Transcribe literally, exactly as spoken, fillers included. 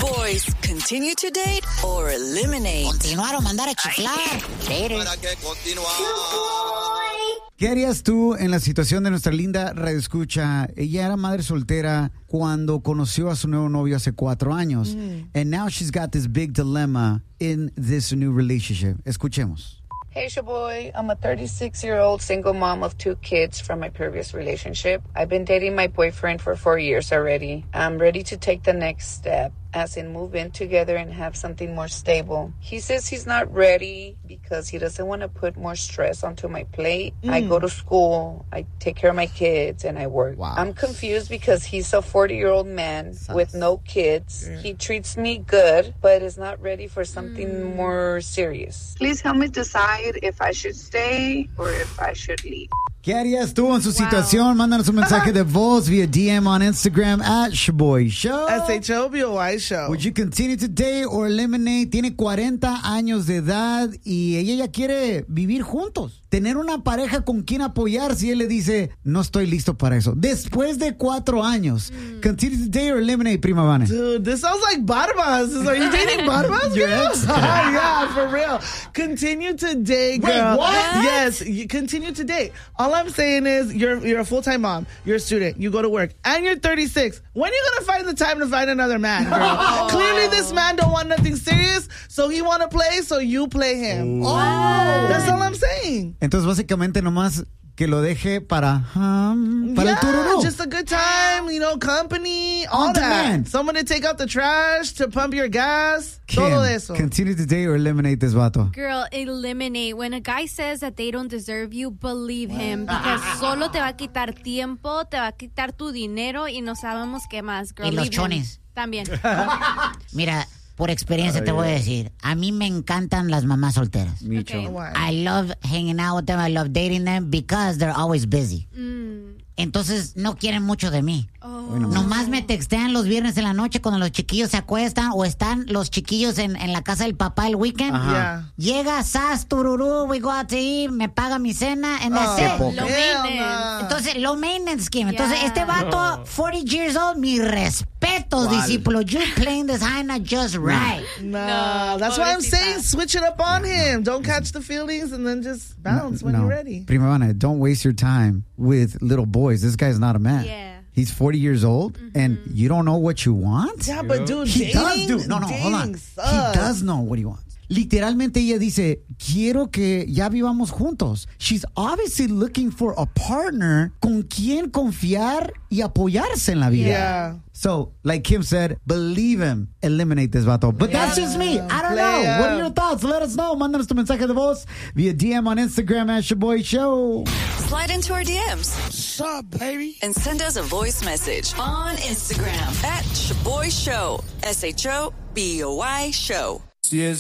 Boys, continue to date or eliminate. Continuar o mandar a chiflar. ¿Para qué continuar? ¿Qué harías tú en la situación de nuestra linda radioescucha? Ella era madre soltera cuando conoció a su nuevo novio hace cuatro años. Mm. And now she's got this big dilemma in this new relationship. Escuchemos. Hey, Shaboy. I'm a thirty-six-year-old single mom of two kids from my previous relationship. I've been dating my boyfriend for four years already. I'm ready to take the next step, as in move in together and have something more stable. He says he's not ready because he doesn't want to put more stress onto my plate. Mm. I go to school, I take care of my kids, and I work. Wow. I'm confused because he's a forty-year-old man Sus. with no kids. Mm. He treats me good, but is not ready for something mm. more serious. Please help me decide if I should stay or if I should leave. ¿Qué harías tú en su wow. situación? Mándanos un mensaje de voz via D M on Instagram at Shaboy Show. S H O B O Y Show. Would you continue to date or eliminate? Tiene cuarenta años de edad y ella ya quiere vivir juntos. Tener una pareja con quien apoyar si él le dice, no estoy listo para eso. Después de cuatro años. Mm. Continue to date or eliminate, Prima Vane? Dude, this sounds like Barbas. Are you dating Barbas? Your ex? Oh, yeah, for real. Continue to date, girl. Wait, what? Yes, you continue to date. All I'm saying is you're you're a full-time mom, you're a student, you go to work, and you're thirty-six. When are you going to find the time to find another man, girl? Oh. Clearly this man don't want nothing serious, so he want to play, so you play him. Oh. That's all I'm saying. Entonces, básicamente, nomás que lo deje para, um, para yeah, el tururú. Just a good time, you know, company, all On that. demand. Someone to take out the trash, to pump your gas, Kim, todo eso. Continue to date or eliminate this vato. Girl, eliminate. When a guy says that they don't deserve you, believe him. Because solo te va a quitar tiempo, te va a quitar tu dinero y no sabemos qué más, girl. Y los Leave chones. him. También. Mira, por experiencia Ay, te voy a ay. decir, a mí me encantan las mamás solteras. Micho. Okay. Why? I love hanging out with them, I love dating them because they're always busy. Mm. Entonces no quieren mucho de mí. Oh. Bueno, Nomás me textean los viernes en la noche cuando los chiquillos se acuestan o están los chiquillos en, en la casa del papá el weekend. Ajá. Yeah. Llega, sas, tururú, we go out to eat, me paga mi cena, and that's Oh, it. Low hell maintenance. no. Entonces, low maintenance scheme. Entonces, Yeah. este vato, forty years old, mi respeto, ¿Cuál? discípulo. You're playing this hyena just right. No, No, that's why I'm pobrecita. saying switch it up on him. Don't catch the feelings and then just bounce when no. you're ready. Prima Vane, don't waste your time with little boys. This guy's not a man. Yeah. He's forty years old, Mm-hmm. and you don't know what you want? Yeah, but dude, He dating, does do. No, no, hold on. dating sucks. He does know what he wants. Literalmente ella dice, quiero que ya vivamos juntos. She's obviously looking for a partner con quien confiar y apoyarse en la vida. Yeah. So, like Kim said, believe him, eliminate this vato. But that's just me. I don't know. Playa. What are your thoughts? Let us know. Mándanos tu mensaje de voz via D M on Instagram at Shaboy Show. Slide into our D Ms. What's up, baby? And send us a voice message on Instagram at Shaboy Show. S H O B O Y Show. Si es